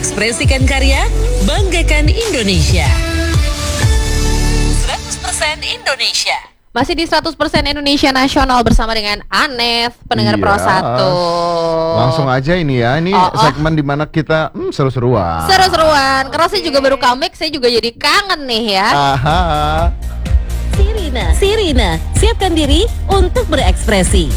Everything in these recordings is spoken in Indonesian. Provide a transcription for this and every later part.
Ekspresikan karya, banggakan Indonesia. 100% Indonesia. Masih di 100% Indonesia Nasional bersama dengan Aneth, pendengar Pro 1. Langsung aja ini ya, ini segmen dimana kita seru-seruan. Seru-seruan, karena saya juga baru comeback, saya juga jadi kangen nih ya. Aha. Sirina, siapkan diri untuk berekspresi.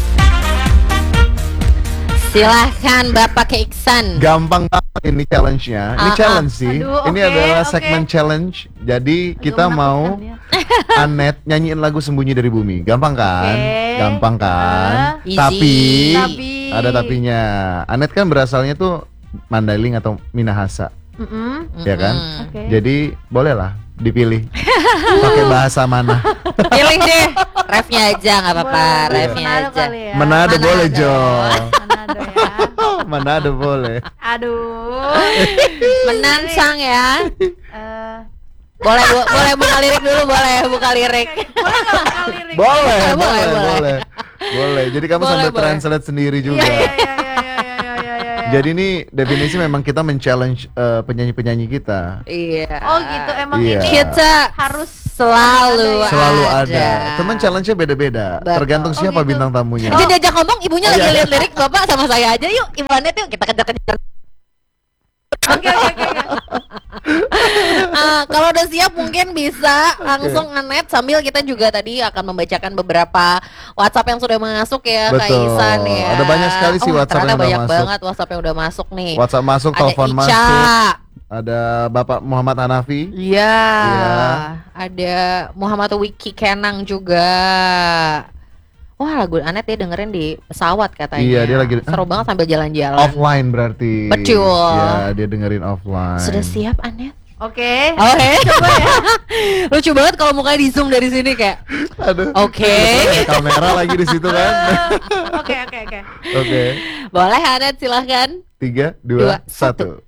Silahkan Bapak Keiksan. Gampang banget ini challenge-nya. Ini challenge sih. Aduh, ini adalah segmen challenge. Jadi kita mau Aneth nyanyiin lagu Sembunyi dari Bumi. Gampang kan? Gampang kan? Easy. Tapi Tapi. ada tapinya. Aneth kan berasalnya tuh Mandailing atau Minahasa, ya kan? Oke. Jadi bolehlah dipilih pakai bahasa mana. Pilih deh, refnya aja nggak apa-apa, Boleh, refnya Manado aja. kali ya. Manado Manado. boleh Jo. Manado ya. Manado boleh. Aduh. Menansang ya. Eh, Boleh buka lirik dulu, boleh buka lirik. boleh nggak bakal lirik? Boleh, Boleh, boleh, boleh. boleh. Boleh. Jadi kamu Boleh, sambil boleh. translate sendiri juga. Iya. Jadi ini definisi memang kita men-challenge penyanyi-penyanyi kita. Iya. Oh gitu, emang Iya. ini Kita harus selalu Selalu ada. Cuman challenge-nya beda-beda. Betul. Tergantung Oh, siapa gitu. bintang tamunya. Jadi diajak ngomong, ibunya lagi Iya. lihat lirik, Bapak sama saya aja yuk, Ibu Anet yuk kita kejar-kejar. Oke. Kalau udah siap mungkin bisa langsung Anet, sambil kita juga tadi akan membacakan beberapa WhatsApp yang sudah masuk ya, Kak Betul. Isan ya. Ada banyak sekali sih WhatsApp ternyata yang udah banyak masuk. banget WhatsApp yang udah masuk nih. WhatsApp masuk, Ada telepon Ica. masuk. Ada Bapak Muhammad Hanafi. Iya. Iya. Ada Muhammad Wiki Kenang juga. Wah, lagu Anet dia dengerin di pesawat katanya. Iya, dia lagi seru banget sambil jalan-jalan. Offline berarti. Betul. Ya, dia dengerin offline. Sudah siap Anet? Oke. Oke. Coba ya. Lucu banget kalau mukanya di zoom dari sini kayak. Aduh. Oke. Ada kamera lagi di situ kan. Oke. Oke. Boleh Anet, silahkan. 3, 2, Dua, 1.